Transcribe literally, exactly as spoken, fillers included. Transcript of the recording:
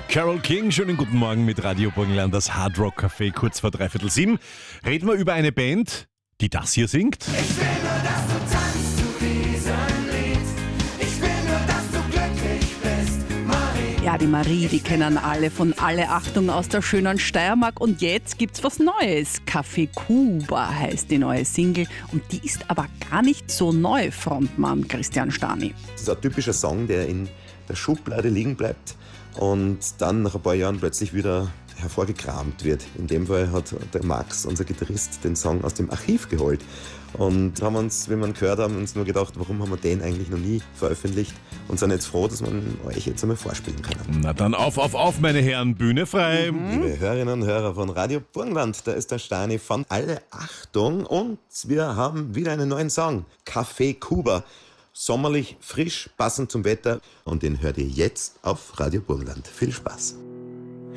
Carole King, schönen guten Morgen mit Radio Burgenland, das Hard Rock Café, kurz vor dreiviertel sieben. Reden wir über eine Band, die das hier singt. Ich will nur, dass du tanzt zu diesem Lied. Ich will nur, dass du glücklich bist, Marie. Ja, die Marie, die kennen alle von Alle Achtung aus der schönen Steiermark. Und jetzt gibt's was Neues. Café Kuba heißt die neue Single. Und die ist aber gar nicht so neu, Frontmann Christian Stani. Das ist ein typischer Song, der in der Schublade liegen bleibt und dann nach ein paar Jahren plötzlich wieder hervorgekramt wird. In dem Fall hat der Max, unser Gitarrist, den Song aus dem Archiv geholt. Und haben uns, wie wir ihn gehört haben, uns nur gedacht, warum haben wir den eigentlich noch nie veröffentlicht? Und sind jetzt froh, dass wir ihn euch jetzt einmal vorspielen können. Na dann auf, auf, auf, meine Herren, Bühne frei. Mhm. Liebe Hörerinnen und Hörer von Radio Burgenland, da ist der Stani von Alle Achtung und wir haben wieder einen neuen Song, Café Kuba. Sommerlich, frisch, passend zum Wetter und den hört ihr jetzt auf Radio Burgenland. Viel Spaß!